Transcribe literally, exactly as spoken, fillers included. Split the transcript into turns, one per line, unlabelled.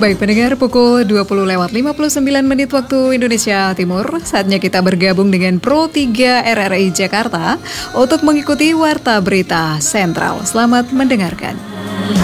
Baik pendengar, pukul dua puluh lewat lima puluh sembilan menit waktu Indonesia Timur. Saatnya kita bergabung dengan Pro tiga R R I Jakarta untuk mengikuti Warta Berita Sentral. Selamat mendengarkan.